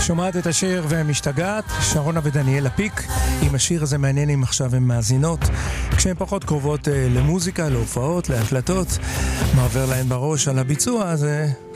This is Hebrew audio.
שומעת את השיר ומשתגעת, שרונה ודניאלה פיק. עם השיר הזה מעניין אם עכשיו הן מאזינות, כשהן פחות קרובות למוזיקה, להופעות, להקלטות. מה עובר להן בראש על הביצוע הזה?